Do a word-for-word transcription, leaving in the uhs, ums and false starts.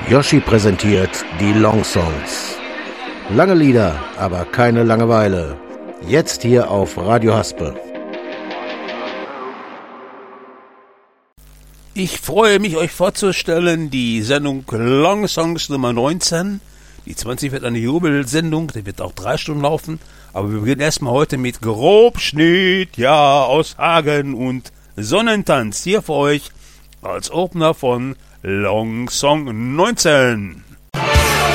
Yoshi präsentiert die Long Songs. Lange Lieder, aber keine Langeweile. Jetzt hier auf Radio Haspe. Ich freue mich, euch vorzustellen, die Sendung Long Songs Nummer neunzehn. Die zwanzig wird eine Jubelsendung, die wird auch drei Stunden laufen. Aber wir beginnen erstmal heute mit Grobschnitt, ja, aus Hagen und Sonnentanz. Hier für euch als Opener von Long Song neunzehn.